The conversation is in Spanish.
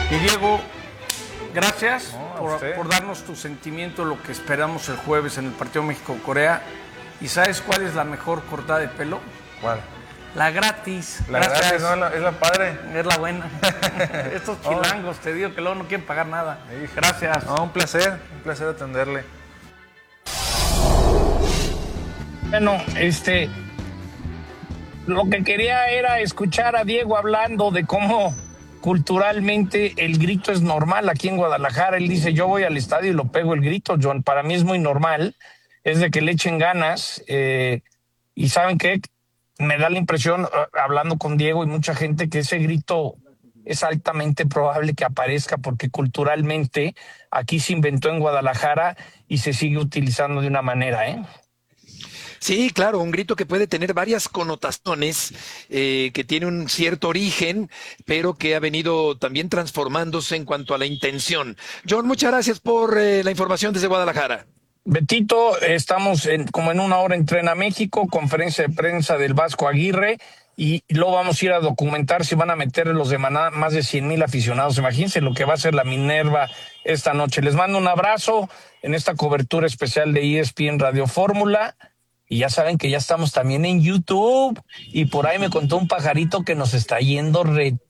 Y Diego, gracias No, por darnos tu sentimiento, lo que esperamos el jueves en el partido México-Corea. ¿Y sabes cuál es la mejor cortada de pelo? ¿Cuál? La gratis. La Gracias. gratis, no, es la padre. Es la buena. Estos chilangos, te digo que luego no quieren pagar nada. Gracias. No, un placer atenderle. Bueno, lo que quería era escuchar a Diego hablando de cómo culturalmente el grito es normal aquí en Guadalajara. Él dice, yo voy al estadio y lo pego el grito, John. Para mí es muy normal, es de que le echen ganas. Y ¿saben qué? Me da la impresión, hablando con Diego y mucha gente, que ese grito es altamente probable que aparezca porque culturalmente aquí se inventó en Guadalajara y se sigue utilizando de una manera, ¿eh? Sí, claro, un grito que puede tener varias connotaciones, que tiene un cierto origen, pero que ha venido también transformándose en cuanto a la intención. John, muchas gracias por la información desde Guadalajara. Betito, estamos como en una hora en Tren a México, conferencia de prensa del Vasco Aguirre, y luego vamos a ir a documentar si van a meter los de Maná más de 100,000 aficionados. Imagínense lo que va a hacer la Minerva esta noche. Les mando un abrazo en esta cobertura especial de ESPN Radio Fórmula. Y ya saben que ya estamos también en YouTube. Y por ahí me contó un pajarito que nos está yendo re